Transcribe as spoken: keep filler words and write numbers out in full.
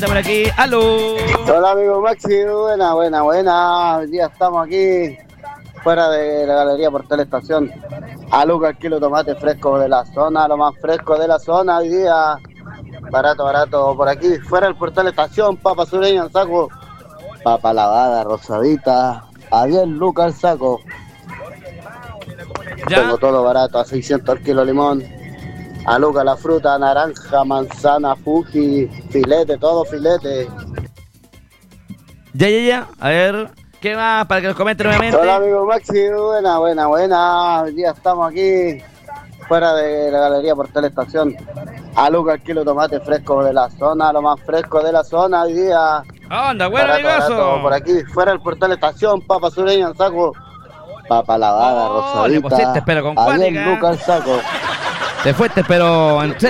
Por aquí, aló. Hola amigo Maxi, buena, buena, buena. Hoy día estamos aquí fuera de la galería Portal Estación. A Lucas, kilo de tomate fresco de la zona, lo más fresco de la zona hoy día. Barato, barato. Por aquí, fuera del Portal Estación, papa sureña en saco. Papa lavada, rosadita. A diez lucas el saco. ¿Ya? Tengo todo barato, a seiscientos el kilo limón. A Lucas la fruta, naranja, manzana, Fuji, filete, todo filete. Ya, ya, ya. A ver, ¿qué más? Para que nos comenten nuevamente. Hola amigo Maxi, buena, buena, buena. Hoy día estamos aquí fuera de la galería Portal Estación. A Lucas, kilo de tomate fresco de la zona, lo más fresco de la zona hoy día. Onda, bueno, Barato, amigazo. barato. Por aquí, fuera del Portal Estación, papa sureña en saco. Papa lavada, Oh, le pusiste, rosadita. pero con A diez cuática. lucas el saco. Te fuiste, pero en